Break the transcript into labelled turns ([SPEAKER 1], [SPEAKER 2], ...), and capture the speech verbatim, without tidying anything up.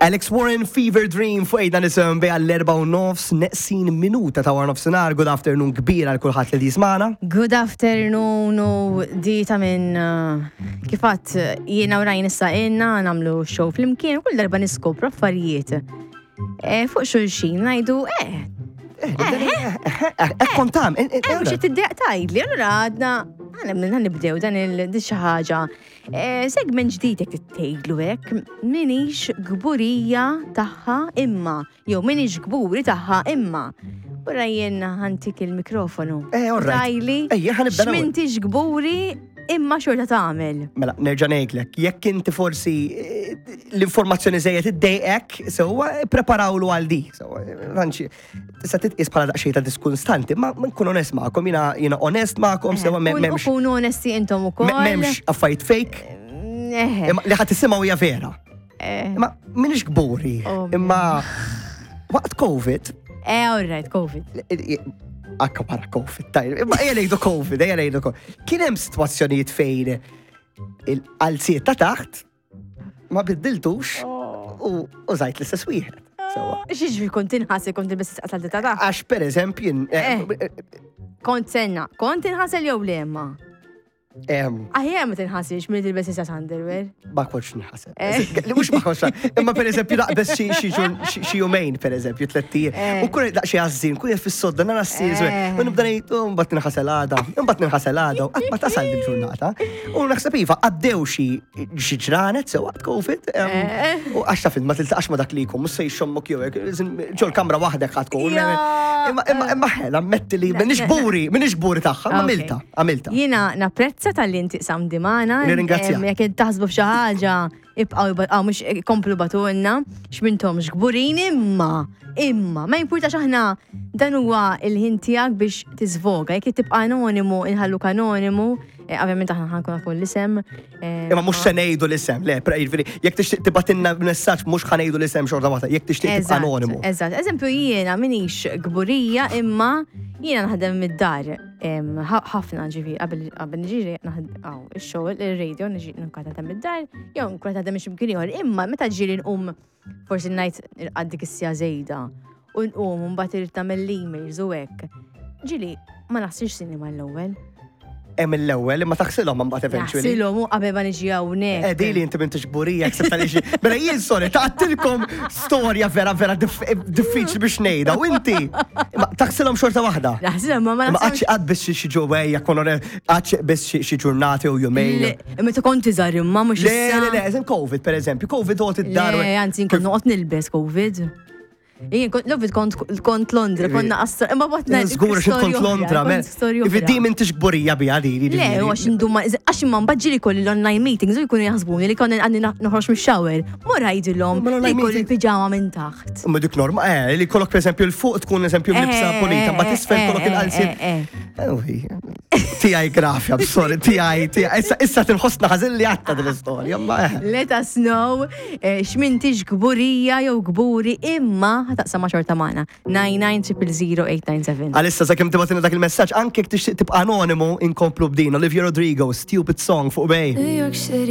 [SPEAKER 1] Alex Warren, Fever Dream, fuq ejda nisim bej għall-erba u nofs, neqsin minuta ta' war nofsinar, good afternoon kbira l-kulħat li jismana.
[SPEAKER 2] Good afternoon u di ta' minn kifat jiena u rajn issa inna namlu show fl-imkien, kull darba niskopru affarijiet. Fuq xulxin najdu, eh,
[SPEAKER 1] Eh, kontam.
[SPEAKER 2] eh, mux t-tiddeq tajdli, allora għadna, għana nibdew dan il-xaħġa. Segment ġdijt jek t-tejdlu ek, minix gburija taħħa imma, jow minix gburi taħħa imma. Ura jenna ħantik il-mikrofonu.
[SPEAKER 1] Eh, all right.
[SPEAKER 2] Tajli,
[SPEAKER 1] Ejja, ħanibda l-ewwel.
[SPEAKER 2] x'mintix gburi imma xorta tagħmel.
[SPEAKER 1] Mela, nerġa' ngħidlek, jekk inti forsi eh, l-informazzjoni żejjed iddejqek, sewwa preparawlu għal di. Sewwa, ranċi, tista' titqis bħala daqsxejn ta' diskunstanti, ma nkun onest magħkom, jiena jiena onest magħkom, sewwa m'hemmx
[SPEAKER 2] Kunu onesti intom ukoll.
[SPEAKER 1] m'hemmx affarijiet fake,
[SPEAKER 2] Eh,
[SPEAKER 1] imma li ħadd isimgħu hija vera.
[SPEAKER 2] eh.
[SPEAKER 1] Imma m'iniex gburi,
[SPEAKER 2] Oh,
[SPEAKER 1] imma waqt COVID,
[SPEAKER 2] Eh, all right, COVID.
[SPEAKER 1] Akka para COVID, tajn. Imma ejja ngħidu COVID, ejja ngħidu COVID. Kien hemm sitwazzjonijiet fejn il-qalziet ta' taħt ma biddiltux u użajt l-istess wieħed. Sewwa.
[SPEAKER 2] Xieġvi kont inħasel kont il-bessis qatal ta' ta'
[SPEAKER 1] Għax per eżempju, jien, eh,
[SPEAKER 2] Kont senna, kont inħasel jew lemma.
[SPEAKER 1] em,
[SPEAKER 2] Aħjar ma tinħasilx minn il-bessis ta' underwear.
[SPEAKER 1] ma konx nħaseb.
[SPEAKER 2] Eh.
[SPEAKER 1] Li mhux ma konx. Imma per eżempju naqbes xi xi ġur- xi xi jumejn per eżempju tlettijiem.
[SPEAKER 2] Eh.
[SPEAKER 1] U kun daqsxi għażin, kun fis-sodda nara s-sir
[SPEAKER 2] Eh.
[SPEAKER 1] u nibda ngħid u mbagħad ninħasel għada, mbagħad ninħasel għada, u qatt ma tasal il-ġurnata. U naħseb iva għaddew xi xi ġranet sew waqt COVID. em,
[SPEAKER 2] Eh.
[SPEAKER 1] U għax taf ma tiltaqax ma dak li jkun, mhux se jxommok jew hekk, ġol kamra waħdek ħadd tkun.
[SPEAKER 2] Ja.
[SPEAKER 1] Imma imma imma ħela ammetti li minix buri, minix buri tagħha, ma
[SPEAKER 2] Okay.
[SPEAKER 1] għamilta, għamilta.
[SPEAKER 2] Jina napprezza tal-li inti qsam dimana.
[SPEAKER 1] Nirringrazzjak.
[SPEAKER 2] Jek taħsbu f'xi ħaġa, ibqgħu għaw mhux komplu batulna, x'mintom x'gburin imma, imma, ma jimpurtax aħna dan huwa il-ħin tiegħek biex tiżvoga, jekk tibqa' anonimu, inħalluk anonimu, ovvjament aħna ħankun nafu l-isem.
[SPEAKER 1] Imma mhux se ngħidu l-isem, le, jiġifieri, jekk tixtieq tibatilna messaġġ mhux ħanejdu l-isem xorta waħda, jekk tixtieq tibqa' anonimu.
[SPEAKER 2] Eżatt, eżempju jiena minix gburija imma jiena naħdem mid-dar. em, ħa- ħafna ġifi, qabel qabel niġi naħdem ix-xogħol, ir-radio niġi nkun naħdem mid-dar, jew nkun naħdem x'imkien ieħor, imma meta ġieli nqum forsi ngħid għaddik is-sija żejda u nqum mbagħad irid tagħmel l-emails u hekk. Ġieli ma naħsirx sinima l-ewwel.
[SPEAKER 1] Hemm l-ewwel imma taħsilhom mbagħad eventually.
[SPEAKER 2] Naħsilhom u qabel ma niġi hawnhekk.
[SPEAKER 1] Eh, dili inti m'intix burija, kseb tal-iġi. Mela jien sorry, taqtilkom storja vera vera dif- diffiċli biex ngħidha u inti imma taħsilhom xorta waħda.
[SPEAKER 2] Naħsilhom ma ma
[SPEAKER 1] Imma
[SPEAKER 2] naħsilhom.
[SPEAKER 1] qatt qatt biss xi ġewwejja kon qatt biss xi- xi ġurnati u jumejn.
[SPEAKER 2] Meta kont iżgħar imma mhux
[SPEAKER 1] Le, le, le, eżem COVID per eżempju, COVID għot id-dar.
[SPEAKER 2] Le, anzi, nkun noqgħod nilbes COVID. Jien kont Covid kont kont Londra, konna qasra, imma botna.
[SPEAKER 1] Żgur xi kont Londra, me. Ifiddi m'intix gburija biha li.
[SPEAKER 2] Le, għax indumma, għax imma mbaġġili kolli l-online meetings u jkunu jaħsbuni li konna għandi noħroġ mix-shower. Mor ħajdilhom
[SPEAKER 1] Ma
[SPEAKER 2] li
[SPEAKER 1] l-online
[SPEAKER 2] kolli
[SPEAKER 1] meeting-
[SPEAKER 2] l-piġama minn taħt.
[SPEAKER 1] Ma dik norma, eh, li kollok per eżempju l-fuq tkun eżempju libsa
[SPEAKER 2] Eh,
[SPEAKER 1] pulita, ma
[SPEAKER 2] eh,
[SPEAKER 1] tisfel kollok
[SPEAKER 2] eh,
[SPEAKER 1] il-qalsiet.
[SPEAKER 2] eh,
[SPEAKER 1] Tijaj grafja, sorry, tijaj, tijaj. Issa, issa tinħossna ħażin li għatta dil-istorja, ma eh.
[SPEAKER 2] Let us know eh, x'mintix gburija jew gburi imma ħataqsa ma' xorta magħna. nine nine zero zero zero eight nine seven.
[SPEAKER 1] Għalissa sa' kem tibatina dak il-messagġ, anke jek tixtieq tibqa' anonimu inkomplu b'din, Olivia Rodrigo, Stupid Song fuq bej.
[SPEAKER 3] New York City.